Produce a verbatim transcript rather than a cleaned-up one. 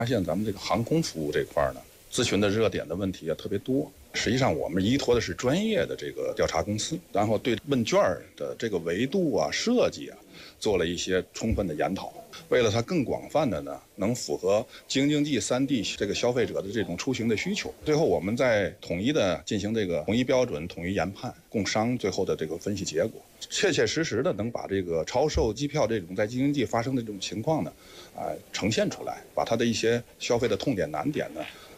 发现咱们这个航空服务这块呢，咨询的热点的问题啊特别多。实际上，我们依托的是专业的这个调查公司，然后对问卷的这个维度啊、设计啊，做了一些充分的研讨。为了它更广泛的呢，能符合京津冀三地这个消费者的这种出行的需求，最后我们再统一的进行这个统一标准、统一研判，共商最后的这个分析结果，切切实实的能把这个超售机票这种在京津冀发生的这种情况呢，啊、呃，呈现出来，把它的一些消费的痛点、难点呢，